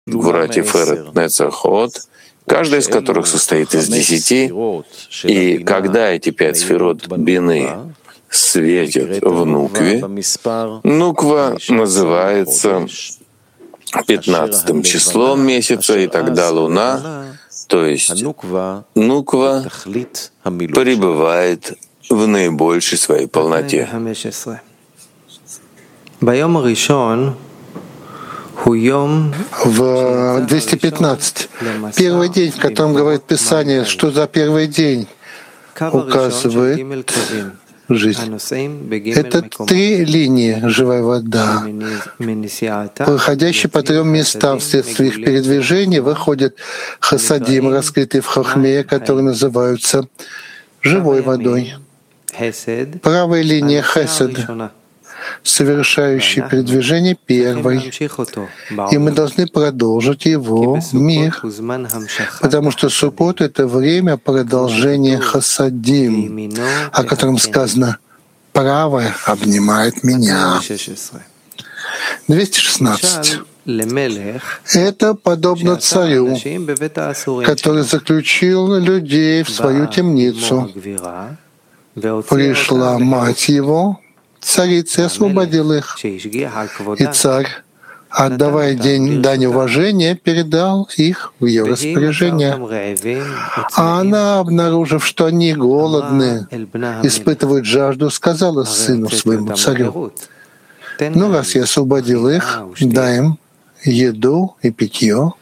братьев Эрет Нецахот, каждая из которых состоит из 10, и когда эти 5 сферот бины светят в нукве, нуква называется 15 числом месяца, и тогда луна, то есть нуква, пребывает в наибольшей своей полноте. В 215. Первый день, в котором говорит Писание, что за первый день указывает жизнь. Это 3 линии живая вода, проходящие по 3 местам вследствие их передвижения, выходят хасадим, раскрытые в хохме, которые называются живой водой. Правая линия хесед, совершающий передвижение первой, и мы должны продолжить его в мир, потому что Суккот — это время продолжения хасадим, о котором сказано «правая обнимает меня». 216. Это подобно царю, который заключил людей в свою темницу. Пришла мать его, царица, освободил их. И царь, отдавая дань уважения, передал их в ее распоряжение. А она, обнаружив, что они голодны, испытывают жажду, сказала сыну своему царю: «Ну, раз я освободил их, дай им еду и питье».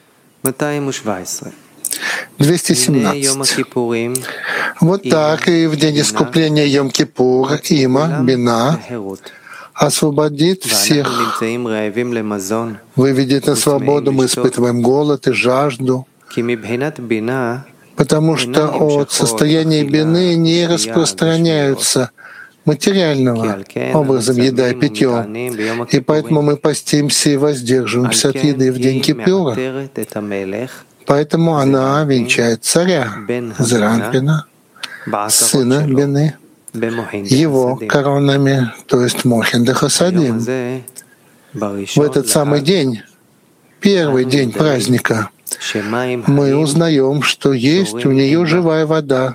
217. Вот так и в день искупления Йом-Кипур Има, Бина, освободит всех, выведет на свободу, мы испытываем голод и жажду, потому что от состояния бины не распространяются материального образом еда и питье, и поэтому мы постимся и воздерживаемся от еды в день Кипура. Поэтому она венчает царя Зеранпина, сына Бины, его коронами, то есть Мохин де Хасадим. В этот самый день, первый день праздника, мы узнаем, что есть у нее живая вода.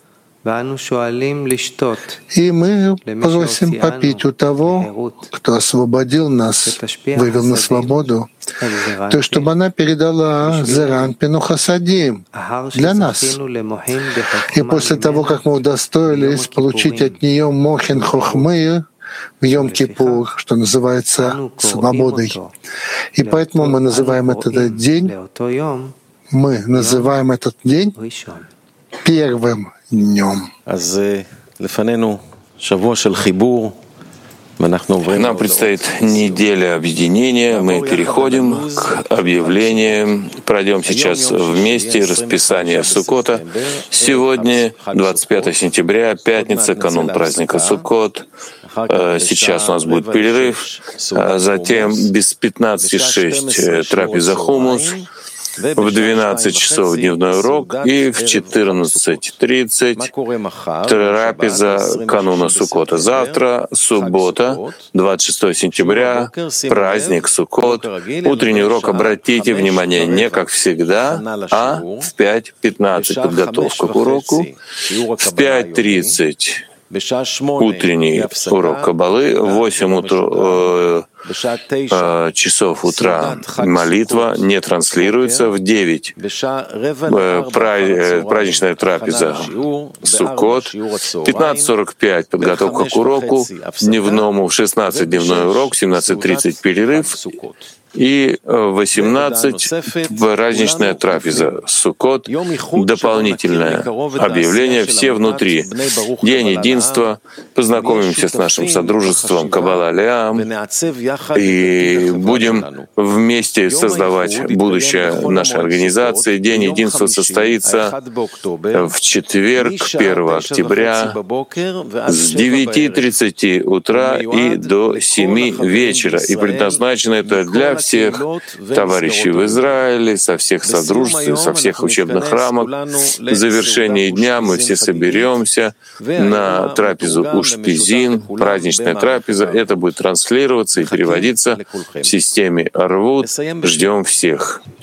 И мы просим попить у того, кто освободил нас, вывел на свободу, то есть чтобы она передала Зеранпину Хасадим для нас. И после того, как мы удостоились получить от нее Мохин Хохмы в Йом-Кипур, что называется свободой. И поэтому мы называем этот день первым днем. Нам предстоит неделя объединения. Мы переходим к объявлениям. Пройдем сейчас вместе расписание Суккота. Сегодня 25 сентября, пятница, канун праздника Суккот. Сейчас у нас будет перерыв. Затем без 15:06 трапеза хумус. В 12 часов дневной урок и в 14:30 трапеза кануна Суккота. Завтра, суббота, 26 сентября, праздник Суккот. Утренний урок, обратите внимание, не как всегда, а в 5:15 подготовка к уроку, в 5:30 утренний урок Каббалы, в 8 часов утра молитва не транслируется, в 9 праздничная трапеза Суккот, 15:45 подготовка к уроку дневному, в 16 дневной урок, 17:30 перерыв, и 18 праздничная трапеза Суккот, дополнительное объявление, все внутри. День единства, познакомимся с нашим содружеством Каббала Леам и будем вместе создавать будущее нашей организации. День единства состоится в четверг, 1 октября, с 9:30 утра и до 7 вечера. И предназначено это для всех товарищей в Израиле, со всех содружеств, со всех учебных рамок. В завершении дня мы все соберемся на трапезу Ушпизин, праздничная трапеза. Это будет транслироваться и переводиться в системе Арвут. Ждем всех.